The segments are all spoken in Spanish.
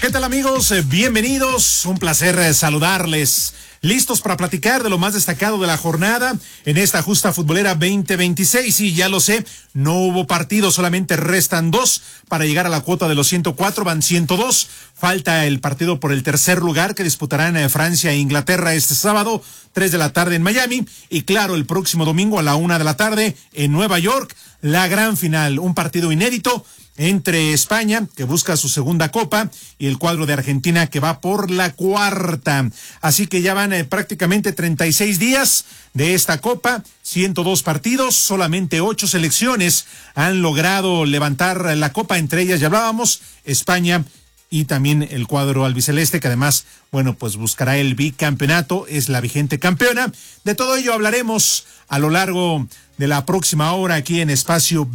¿Qué tal, amigos? Bienvenidos, un placer saludarles. Listos para platicar de lo más destacado de la jornada en esta justa futbolera 2026. Y ya lo sé, no hubo partido, solamente restan 2 para llegar a la cuota de los 104, van 102. Falta el partido por el tercer lugar que disputarán Francia e Inglaterra este sábado, 3 de la tarde en Miami. Y claro, el próximo domingo a la 1 de la tarde en Nueva York, la gran final, un partido inédito entre España, que busca su segunda copa, y el cuadro de Argentina, que va por la cuarta. Así que ya van prácticamente 36 días de esta copa, 102 partidos, solamente 8 selecciones han logrado levantar la copa, entre ellas ya hablábamos, España y también el cuadro albiceleste, que además, bueno, pues buscará el bicampeonato, es la vigente campeona. De todo ello hablaremos a lo largo de la próxima hora aquí en Espacio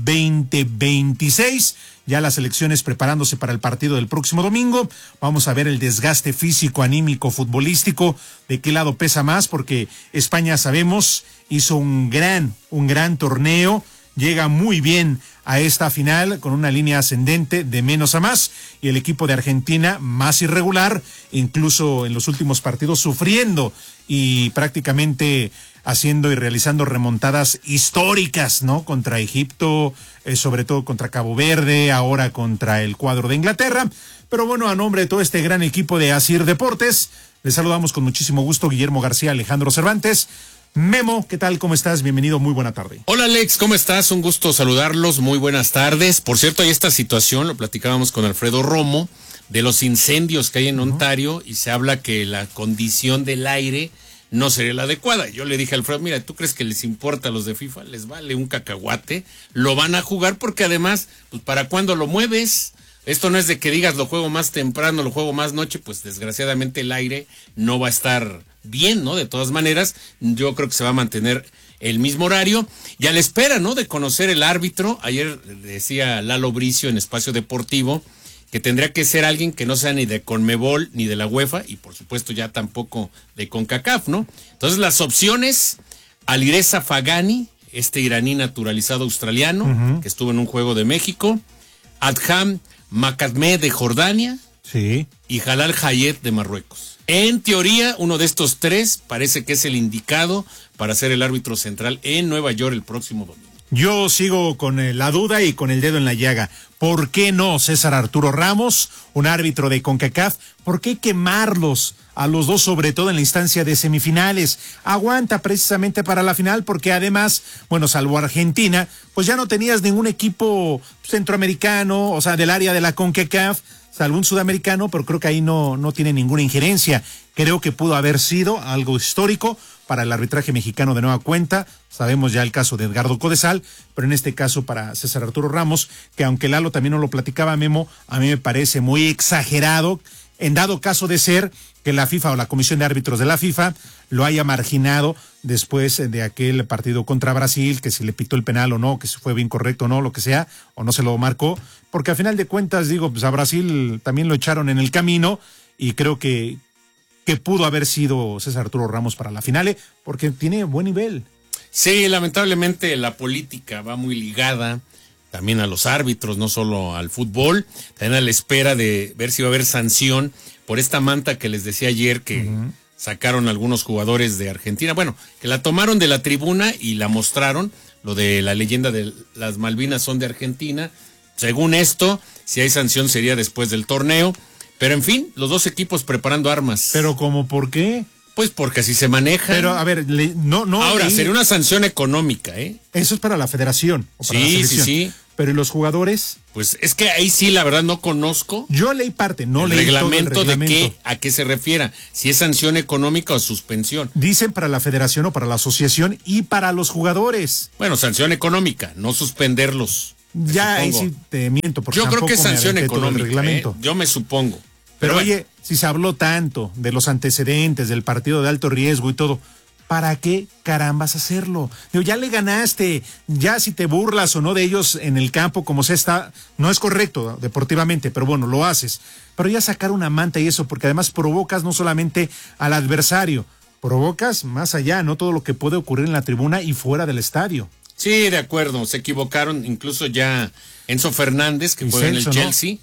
2026. Ya las selecciones preparándose para el partido del próximo domingo. Vamos a ver el desgaste físico, anímico, futbolístico, de qué lado pesa más, porque España, sabemos, hizo un gran torneo, llega muy bien a esta final con una línea ascendente de menos a más, y el equipo de Argentina más irregular, incluso en los últimos partidos sufriendo y prácticamente haciendo y realizando remontadas históricas, ¿no? Contra Egipto, sobre todo contra Cabo Verde, ahora contra el cuadro de Inglaterra. Pero bueno, a nombre de todo este gran equipo de Asir Deportes, les saludamos con muchísimo gusto Guillermo García, Alejandro Cervantes. Memo, ¿qué tal? ¿Cómo estás? Bienvenido, muy buena tarde. Hola Alex, ¿cómo estás? Un gusto saludarlos, muy buenas tardes. Por cierto, hay esta situación, lo platicábamos con Alfredo Romo, de los incendios que hay en Ontario, y se habla que la condición del aire no sería la adecuada. Yo le dije a Alfredo, mira, ¿tú crees que les importa a los de FIFA? Les vale un cacahuate, lo van a jugar porque además, pues ¿para cuándo lo mueves? Esto no es de que digas lo juego más temprano, lo juego más noche, pues desgraciadamente el aire no va a estar bien, ¿no? De todas maneras, yo creo que se va a mantener el mismo horario y a la espera, ¿no? De conocer el árbitro. Ayer decía Lalo Bricio en Espacio Deportivo que tendría que ser alguien que no sea ni de Conmebol ni de la UEFA y por supuesto ya tampoco de CONCACAF, ¿no? Entonces las opciones, Alireza Fagani, este iraní naturalizado australiano, que estuvo en un juego de México, Adham Makadme de Jordania, sí, y Jalal Hayet de Marruecos. En teoría, uno de estos tres parece que es el indicado para ser el árbitro central en Nueva York el próximo domingo. Yo sigo con la duda y con el dedo en la llaga. ¿Por qué no César Arturo Ramos, un árbitro de CONCACAF? ¿Por qué quemarlos a los dos, sobre todo en la instancia de semifinales? Aguanta precisamente para la final, porque además, bueno, salvo Argentina, pues ya no tenías ningún equipo centroamericano, o sea, del área de la CONCACAF, salvo un sudamericano, pero creo que ahí no tiene ninguna injerencia. Creo que pudo haber sido algo histórico para el arbitraje mexicano de nueva cuenta. Sabemos ya el caso de Edgardo Codesal, pero en este caso para César Arturo Ramos, que aunque Lalo también nos lo platicaba, Memo, a mí me parece muy exagerado, en dado caso de ser que la FIFA o la Comisión de Árbitros de la FIFA lo haya marginado después de aquel partido contra Brasil, que si le pitó el penal o no, que si fue bien correcto o no, lo que sea, o no se lo marcó, porque a final de cuentas, digo, pues a Brasil también lo echaron en el camino, y creo que pudo haber sido César Arturo Ramos para la final, porque tiene buen nivel. Sí, lamentablemente la política va muy ligada también a los árbitros, no solo al fútbol, también a la espera de ver si va a haber sanción por esta manta que les decía ayer que sacaron algunos jugadores de Argentina, bueno, que la tomaron de la tribuna y la mostraron, lo de la leyenda de las Malvinas son de Argentina. Según esto, si hay sanción sería después del torneo, pero en fin, los dos equipos preparando armas. ¿Pero cómo por qué? Pues porque así se maneja. Pero a ver, no. Ahora, sería una sanción económica, ¿eh? Eso es para la federación. O para la selección. Sí. Pero ¿y los jugadores? Pues es que ahí sí, la verdad, no conozco. Yo leí parte, no leí reglamento todo el reglamento. de a qué se refiera, si es sanción económica o suspensión. Dicen para la federación o para la asociación y para los jugadores. Bueno, sanción económica, no suspenderlos. Ya ahí sí te miento, porque yo creo que es sanción económica. Yo me supongo. Pero oye, si se habló tanto de los antecedentes, del partido de alto riesgo y todo, ¿para qué carambas hacerlo? Digo, ya le ganaste, ya si te burlas o no de ellos en el campo, como se está, no es correcto deportivamente, pero bueno, lo haces. Pero ya sacar una manta y eso, porque además provocas no solamente al adversario, provocas más allá, ¿no? Todo lo que puede ocurrir en la tribuna y fuera del estadio. Sí, de acuerdo, se equivocaron, incluso ya Enzo Fernández, que fue en el Chelsea,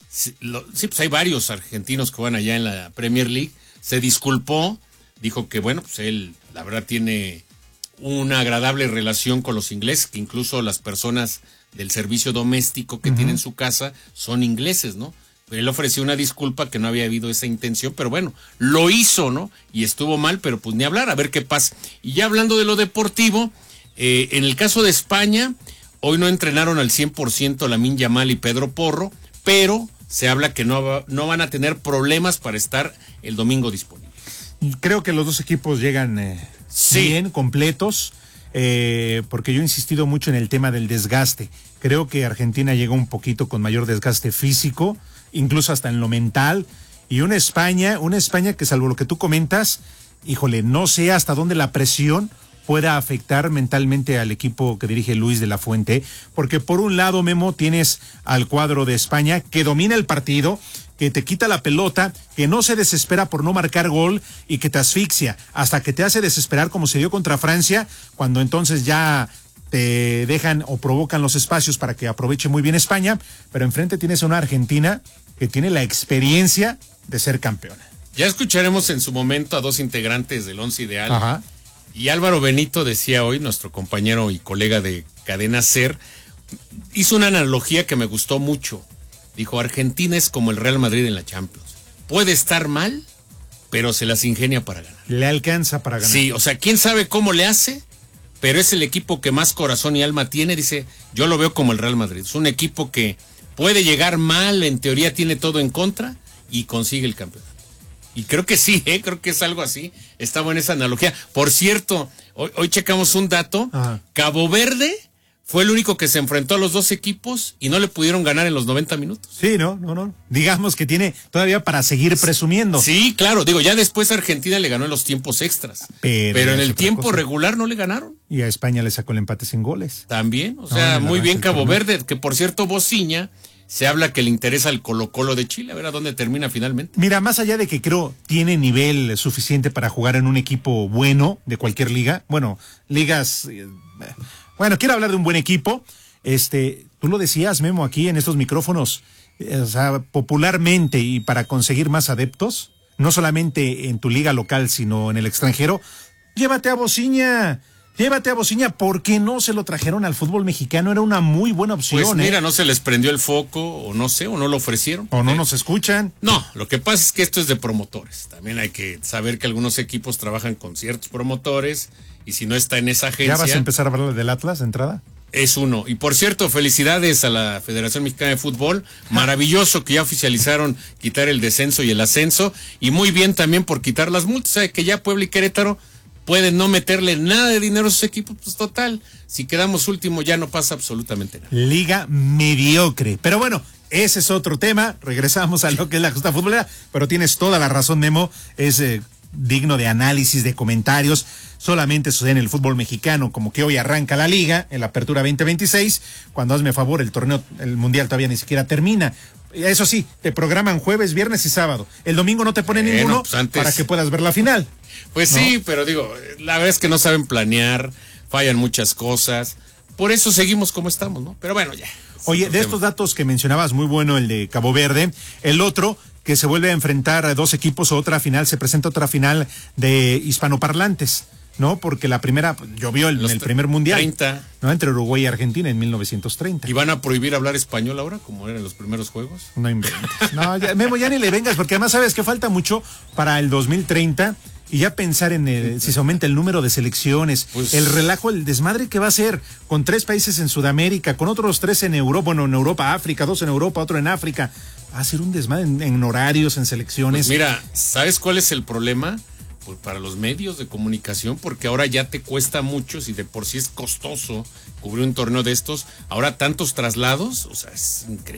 Sí, pues hay varios argentinos que van allá en la Premier League. Se disculpó, dijo que bueno, pues él la verdad tiene una agradable relación con los ingleses, que incluso las personas del servicio doméstico que tiene en su casa son ingleses, ¿no? Él ofreció una disculpa, que no había habido esa intención, pero bueno, lo hizo, ¿no? Y estuvo mal, pero pues ni hablar, a ver qué pasa. Y ya hablando de lo deportivo, en el caso de España, hoy no entrenaron al 100% Lamine Yamal y Pedro Porro, pero se habla que no van a tener problemas para estar el domingo disponibles. Creo que los dos equipos llegan bien, completos, porque yo he insistido mucho en el tema del desgaste. Creo que Argentina llegó un poquito con mayor desgaste físico, incluso hasta en lo mental, y una España que, salvo lo que tú comentas, híjole, no sé hasta dónde la presión pueda afectar mentalmente al equipo que dirige Luis de la Fuente, porque por un lado, Memo, tienes al cuadro de España que domina el partido, que te quita la pelota, que no se desespera por no marcar gol y que te asfixia hasta que te hace desesperar, como se dio contra Francia, cuando entonces ya te dejan o provocan los espacios para que aproveche muy bien España, pero enfrente tienes a una Argentina que tiene la experiencia de ser campeona. Ya escucharemos en su momento a dos integrantes del Once Ideal. Ajá. Y Álvaro Benito decía hoy, nuestro compañero y colega de Cadena SER, hizo una analogía que me gustó mucho. Dijo, Argentina es como el Real Madrid en la Champions. Puede estar mal, pero se las ingenia para ganar. Le alcanza para ganar. Sí, o sea, quién sabe cómo le hace, pero es el equipo que más corazón y alma tiene. Dice, yo lo veo como el Real Madrid. Es un equipo que puede llegar mal, en teoría tiene todo en contra y consigue el campeonato. Y creo que sí, creo que es algo así. Está buena esa analogía. Por cierto, hoy checamos un dato. Ajá. Cabo Verde fue el único que se enfrentó a los dos equipos y no le pudieron ganar en los 90 minutos. Sí, no. Digamos que tiene todavía para seguir presumiendo. Sí, claro. Digo, ya después Argentina le ganó en los tiempos extras. Pero en el tiempo regular no le ganaron. Y a España le sacó el empate sin goles. También, o sea, muy bien Cabo Verde, que por cierto, Bociña, se habla que le interesa el Colo-Colo de Chile, a ver a dónde termina finalmente. Mira, más allá de que creo tiene nivel suficiente para jugar en un equipo bueno de cualquier liga, quiero hablar de un buen equipo. Tú lo decías, Memo, aquí en estos micrófonos, o sea, popularmente y para conseguir más adeptos, no solamente en tu liga local, sino en el extranjero, llévate a Bociña. ¿Por qué no se lo trajeron al fútbol mexicano? Era una muy buena opción. Pues mira, no se les prendió el foco, o no sé, o no lo ofrecieron. O no nos escuchan. No, lo que pasa es que esto es de promotores. También hay que saber que algunos equipos trabajan con ciertos promotores, y si no está en esa agencia... ¿Ya vas a empezar a hablar del Atlas de entrada? Es uno. Y por cierto, felicidades a la Federación Mexicana de Fútbol. Maravilloso que ya oficializaron quitar el descenso y el ascenso. Y muy bien también por quitar las multas. ¿Sabe? Que ya Puebla y Querétaro pueden no meterle nada de dinero a sus equipos, pues total, si quedamos último ya no pasa absolutamente nada. Liga mediocre. Pero bueno, ese es otro tema. Regresamos a lo que es la justa futbolera, pero tienes toda la razón, Memo. Es digno de análisis, de comentarios. Solamente sucede en el fútbol mexicano, como que hoy arranca la liga, en la apertura 2026, cuando hazme favor, el torneo, el mundial todavía ni siquiera termina. Eso sí, te programan jueves, viernes y sábado. El domingo no te ponen ninguno pues para que puedas ver la final. Pues ¿no? Sí, pero digo, la verdad es que no saben planear, fallan muchas cosas. Por eso seguimos como estamos, ¿no? Pero bueno, ya. Oye, de estos datos que mencionabas, muy bueno el de Cabo Verde. El otro, que se vuelve a enfrentar a dos equipos, se presenta otra final de hispanoparlantes, ¿no? Porque la primera llovió en el primer mundial, 30, ¿no? Entre Uruguay y Argentina en 1930. ¿Y van a prohibir hablar español ahora, como eran los primeros juegos? No inventes. No, ya, Memo, ya ni le vengas, porque además sabes que falta mucho para el 2030 y ya pensar en si se aumenta el número de selecciones, pues, el relajo, el desmadre que va a ser con 3 países en Sudamérica, con otros 3 en Europa, bueno, en Europa, África, 2 en Europa, otro en África. Va a ser un desmadre en horarios, en selecciones. Pues mira, ¿sabes cuál es el problema? Pues para los medios de comunicación, porque ahora ya te cuesta mucho, si de por sí es costoso cubrir un torneo de estos, ahora tantos traslados, o sea, es increíble.